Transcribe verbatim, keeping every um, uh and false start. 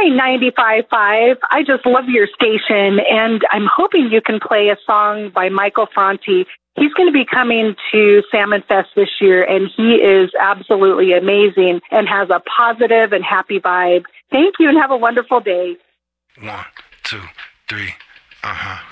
Hi, ninety-five point five. I just love your station, and I'm hoping you can play a song by Michael Franti. He's going to be coming to Salmon Fest this year, and he is absolutely amazing and has a positive and happy vibe. Thank you, and have a wonderful day. One, two, three, uh-huh.